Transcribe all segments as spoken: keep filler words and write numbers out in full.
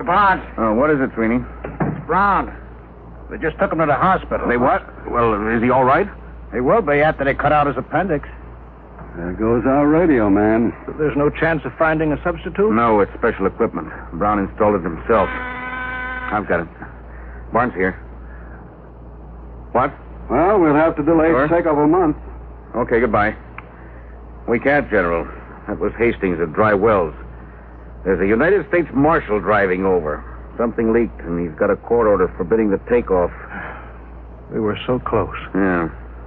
Barnes. Oh, what is it, Sweeney? It's Brown. They just took him to the hospital. They what? Well, is he all right? He will be after they cut out his appendix. There goes our radio man. So there's no chance of finding a substitute? No, it's special equipment. Brown installed it himself. I've got it. Barnes here. What? Well, we'll have to delay Sure. the takeoff a month. Okay, goodbye. We can't, General. That was Hastings at Dry Wells. There's a United States Marshal driving over. Something leaked, and he's got a court order forbidding the takeoff. We were so close. Yeah.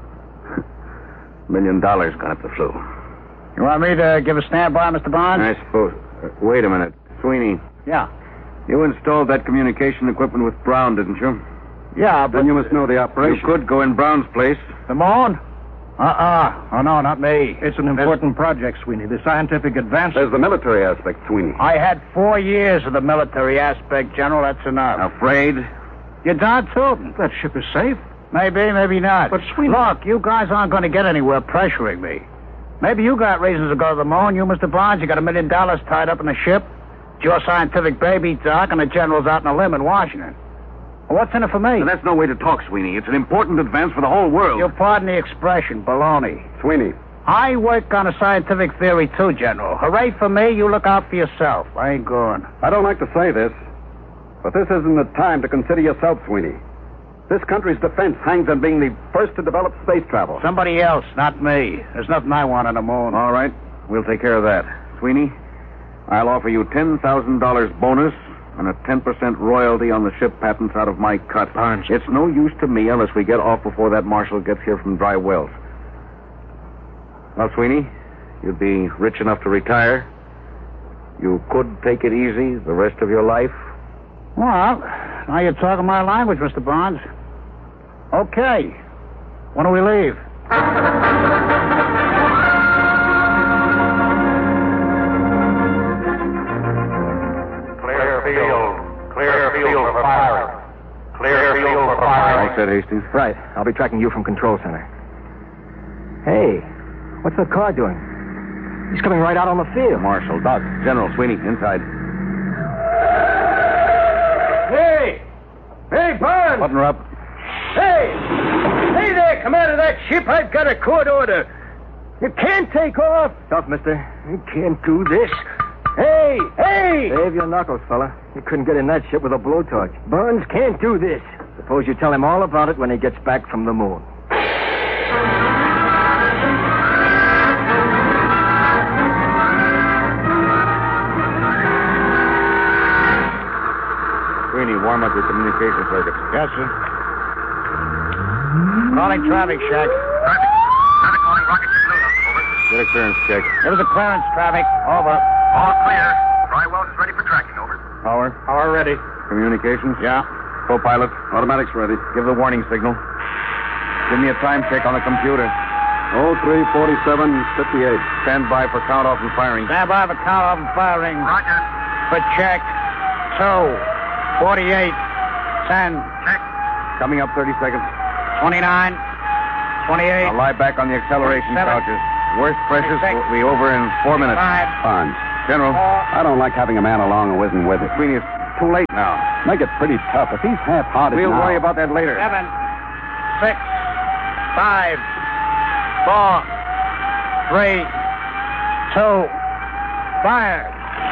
Million dollars gone up the flue. You want me to give a standby, Mister Barnes? I suppose. Uh, wait a minute. Sweeney, Yeah. you installed that communication equipment with Brown, didn't you? Yeah, but... Then you must know the You operation. could go in Brown's place. The moon? Uh-uh. Oh, no, not me. It's an important project, Sweeney. The scientific advance... There's the military aspect, Sweeney. I had four years of the military aspect, General. That's enough. Afraid? You're darn tootin'. That ship is safe. Maybe, maybe not. But, Sweeney... Look, you guys aren't going to get anywhere pressuring me. Maybe you got reasons to go to the moon. You, Mister Barnes, you got a million dollars tied up in a ship. It's your scientific baby, Doc, and the General's out on a limb in Washington. Well, what's in it for me? Now, that's no way to talk, Sweeney. It's an important advance for the whole world. You pardon the expression, baloney. Sweeney. I work on a scientific theory, too, General. Hooray for me, you look out for yourself. I ain't going. I don't like to say this, but this isn't the time to consider yourself, Sweeney. This country's defense hangs on being the first to develop space travel. Somebody else, not me. There's nothing I want on the moon. All right. We'll take care of that. Sweeney, I'll offer you ten thousand dollars bonus and a ten percent royalty on the ship patents out of my cut. Barnes. It's no use to me unless we get off before that marshal gets here from Dry Wells. Well, Sweeney, you'd be rich enough to retire. You could take it easy the rest of your life. Well, now you're talking my language, Mister Barnes. Okay. When do we leave? Clear field. Clear field for firing. Clear field for firing. All set, Hastings. Right. I'll be tracking you from control center. Hey, what's that car doing? He's coming right out on the field. Marshal, Doc, General, Sweeney, inside. Hey! Hey, Barnes! Button her up. Hey! Hey there, commander of that ship. I've got a court order. You can't take off. Tough, mister. You can't do this. Hey! Hey! Save your knuckles, fella. You couldn't get in that ship with a blowtorch. Barnes can't do this. Suppose you tell him all about it when he gets back from the moon. Sweeney, warm up your communication circuits. Yes, sir. Calling traffic, Shack. Traffic. Traffic calling rocket to Pluto. Over. Get a clearance check. Give us a clearance, traffic. Over. All clear. Dry Wells is ready for tracking. Over. Power. Power ready. Communications? Yeah. Co-pilot, Automatics ready. give the warning signal. Give me a time check on the computer. oh three forty-seven fifty-eight. Stand by for count-off and firing. Stand by for count-off and firing. Roger. For check. Two. Forty-eight. Ten. Check. Coming up thirty seconds. Twenty-nine. Twenty-eight. I'll lie back on the acceleration Seven. couches. Worst pressures Six. will be over in four minutes. Five. Barnes. General, Four. I don't like having a man along who isn't with it. Sweeney, it's too late now. Make it pretty tough. If he's half-hearted We'll now... worry about that later. Seven. Six. Five. Four. Three. Two. Fire.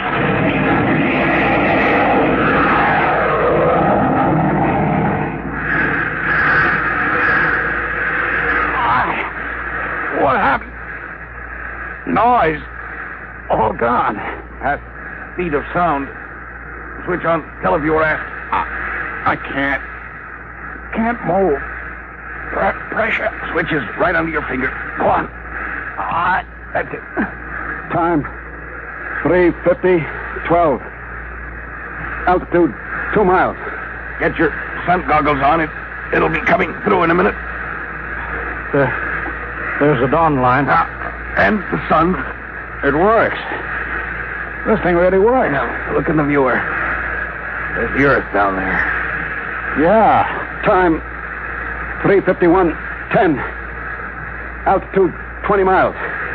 What happened? Noise. All gone. Past speed of sound. Switch on televiewer aft. I, I can't. Can't move. Pre- pressure. Switch is right under your finger. Go on. Ah, that's it. Time. three fifty, twelve. Altitude, two miles. Get your sun goggles on. It, it'll be coming through in a minute. There, there's the dawn line. Ah, and the sun. It works. This thing really works. Now, look in the viewer. There's the Earth down there. Yeah. Time. three fifty-one, ten. Altitude, twenty miles.